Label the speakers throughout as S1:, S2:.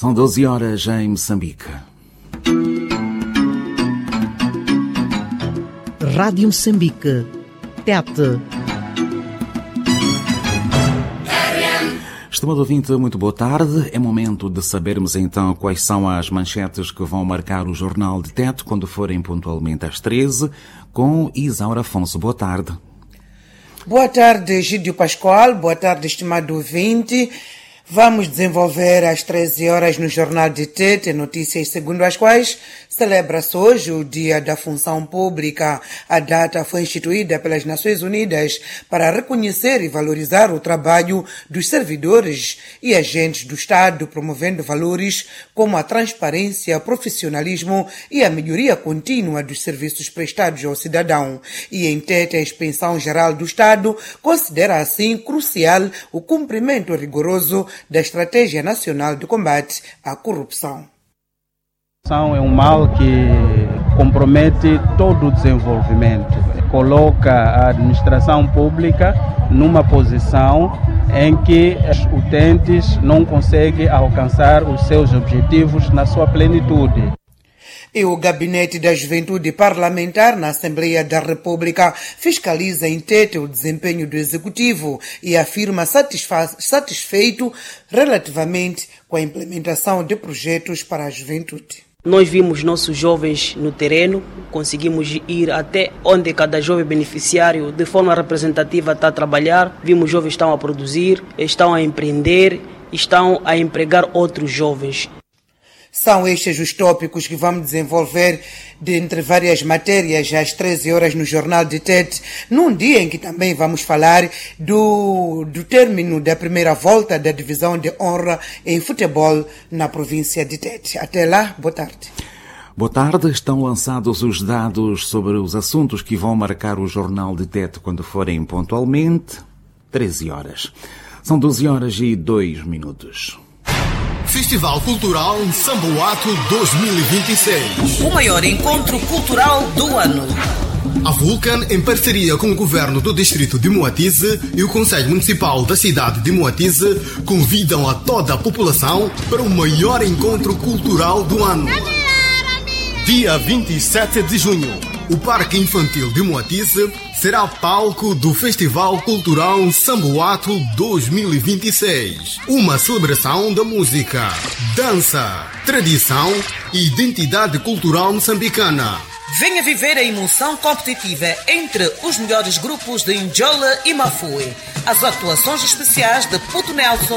S1: São 12 horas em Moçambique.
S2: Rádio Moçambique. Tete.
S1: Estimado ouvinte, muito boa tarde. É momento de sabermos então quais são as manchetes que vão marcar o Jornal de Tete quando forem pontualmente às 13, com Isaura Afonso. Boa tarde.
S3: Boa tarde, Gídio Pascoal. Boa tarde, estimado ouvinte. Vamos desenvolver às 13 horas no Jornal de Tete notícias segundo as quais celebra-se hoje o Dia da Função Pública. A data foi instituída pelas Nações Unidas para reconhecer e valorizar o trabalho dos servidores e agentes do Estado, promovendo valores como a transparência, profissionalismo e a melhoria contínua dos serviços prestados ao cidadão. E em Tete, a Inspeção-Geral do Estado considera assim crucial o cumprimento rigoroso da Estratégia Nacional de Combate à Corrupção.
S4: A corrupção é um mal que compromete todo o desenvolvimento, coloca a administração pública numa posição em que os utentes não conseguem alcançar os seus objetivos na sua plenitude.
S3: E o Gabinete da Juventude Parlamentar na Assembleia da República fiscaliza em Tete o desempenho do Executivo e afirma satisfeito relativamente com a implementação de projetos para a juventude.
S5: Nós vimos nossos jovens no terreno, conseguimos ir até onde cada jovem beneficiário de forma representativa está a trabalhar. Vimos jovens estão a produzir, estão a empreender, estão a empregar outros jovens.
S3: São estes os tópicos que vamos desenvolver dentre várias matérias às 13 horas no Jornal de Tete, num dia em que também vamos falar do término da primeira volta da divisão de honra em futebol na província de Tete. Até lá, boa tarde.
S1: Boa tarde. Estão lançados os dados sobre os assuntos que vão marcar o Jornal de Tete quando forem pontualmente 13 horas. São 12 horas e 2 minutos.
S6: Festival Cultural Samboato 2026.
S7: O maior encontro cultural do ano.
S6: A Vulcan, em parceria com o Governo do Distrito de Moatize e o Conselho Municipal da cidade de Moatize, convidam a toda a população para o maior encontro cultural do ano. Dia 27 de junho. O Parque Infantil de Moatize será palco do Festival Cultural Samboato 2026. Uma celebração da música, dança, tradição e identidade cultural moçambicana.
S7: Venha viver a emoção competitiva entre os melhores grupos de Njola e Mafue. As atuações especiais de Puto Nelson,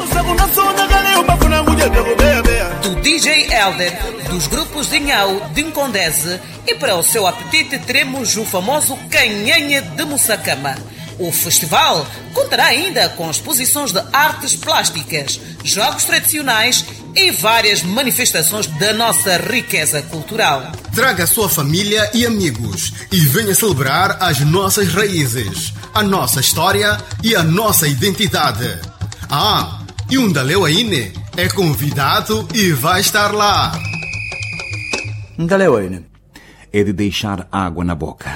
S7: do DJ Elder, dos grupos de Nhau, de Incondese, e para o seu apetite teremos o famoso Canhanha de Moçacama. O festival contará ainda com exposições de artes plásticas, jogos tradicionais e várias manifestações da nossa riqueza cultural.
S6: Traga a sua família e amigos e venha celebrar as nossas raízes, a nossa história e a nossa identidade. E um Ndaleuaine é convidado e vai estar lá.
S1: Ndaleuaine é de deixar água na boca.